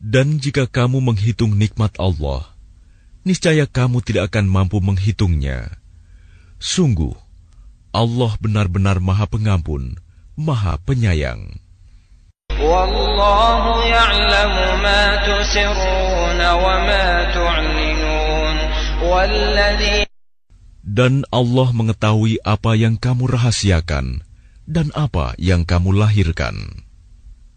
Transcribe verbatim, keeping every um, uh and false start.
Dan jika kamu menghitung nikmat Allah, niscaya kamu tidak akan mampu menghitungnya. Sungguh, Allah benar-benar Maha Pengampun, Maha Penyayang. Wallahu ya'lamu ma tusirruna wa ma tu'linun walladzi. Dan Allah mengetahui apa yang kamu rahasiakan dan apa yang kamu lahirkan.